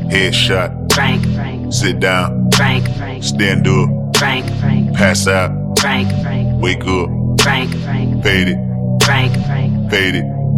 Headshot. Frank. Sit down. Frank. Stand up. Frank. Pass out. Frank. Wake up. Frank. Paid it. Frank. Paid it.